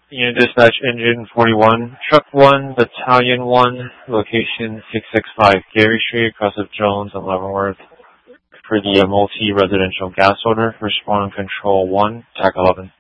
Unit Dispatch Engine 41, Truck 1, Battalion 1, location 665 Gary Street, across of Jones and Leavenworth, for the multi-residential gas order. Respond Control 1, TAC 11.